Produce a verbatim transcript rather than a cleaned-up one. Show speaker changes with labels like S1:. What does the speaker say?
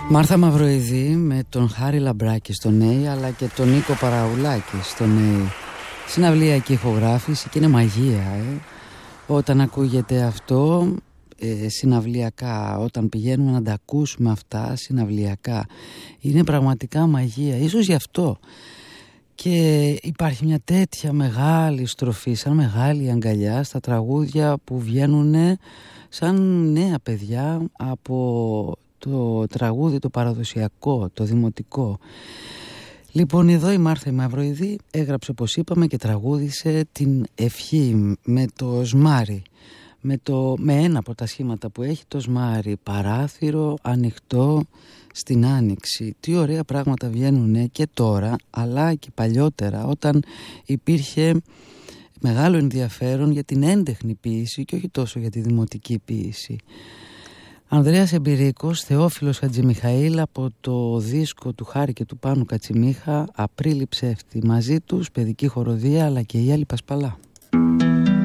S1: Μάρθα Μαυροειδή με τον Χάρη Λαμπράκη στο Νέι, αλλά και τον Νίκο Παραουλάκη στο Νέι. Συναυλιακή ηχογράφηση και είναι μαγεία ε. Όταν ακούγεται αυτό ε, συναυλιακά, όταν πηγαίνουμε να τα ακούσουμε αυτά συναυλιακά, είναι πραγματικά μαγεία. Ίσως γι' αυτό και υπάρχει μια τέτοια μεγάλη στροφή, σαν μεγάλη αγκαλιά στα τραγούδια που βγαίνουν σαν νέα παιδιά από το τραγούδι το παραδοσιακό, το δημοτικό. Λοιπόν, εδώ η Μάρθα η Μαυροειδή έγραψε, όπως είπαμε, και τραγούδισε την ευχή με το σμάρι, με, το, με ένα από τα σχήματα που έχει το σμάρι, παράθυρο ανοιχτό στην άνοιξη. Τι ωραία πράγματα βγαίνουν και τώρα, αλλά και παλιότερα, όταν υπήρχε μεγάλο ενδιαφέρον για την έντεχνη ποίηση και όχι τόσο για τη δημοτική ποίηση. Ανδρέας Εμπειρίκος, Θεόφιλος Χατζημιχαήλ, από το δίσκο του Χάρη και του Πάνου Κατσιμίχα, Απρίλη Ψεύτη. Μαζί τους παιδική χοροδία αλλά και η Έλλη Πασπαλά.